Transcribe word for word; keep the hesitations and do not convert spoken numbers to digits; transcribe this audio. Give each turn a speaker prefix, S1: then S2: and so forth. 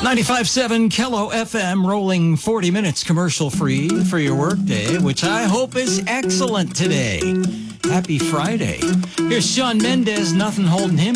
S1: ninety-five point seven Kello F M, rolling forty minutes commercial-free for your workday, which I hope is excellent today. Happy Friday. Here's Shawn Mendes, Nothing Holding Him